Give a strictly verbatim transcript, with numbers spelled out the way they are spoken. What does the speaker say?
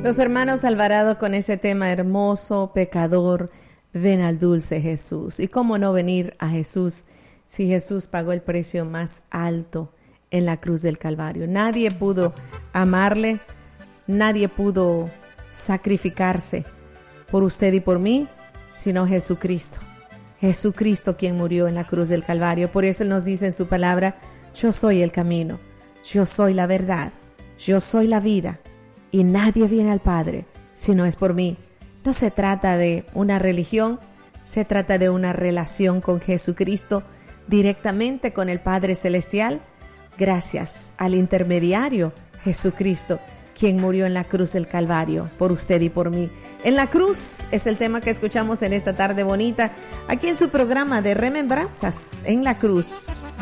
Los hermanos Alvarado con ese tema hermoso, pecador, ven al dulce Jesús. ¿Y cómo no venir a Jesús si Jesús pagó el precio más alto en la cruz del Calvario? Nadie pudo amarle, nadie pudo sacrificarse por usted y por mí, sino Jesucristo. Jesucristo quien murió en la cruz del Calvario. Por eso Él nos dice en su palabra, yo soy el camino, yo soy la verdad, yo soy la vida. Y nadie viene al Padre si no es por mí. No se trata de una religión, se trata de una relación con Jesucristo, directamente con el Padre Celestial, gracias al intermediario Jesucristo, quien murió en la cruz del Calvario por usted y por mí. En la cruz es el tema que escuchamos en esta tarde bonita, aquí en su programa de Remembranzas en la Cruz.